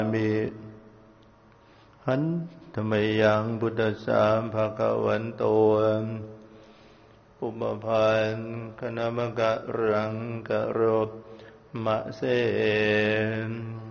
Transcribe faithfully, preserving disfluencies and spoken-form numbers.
มิหันธรรมยังพุทธัสสะภะคะวันโตปุปภันคณมกะรังกะโรมะเส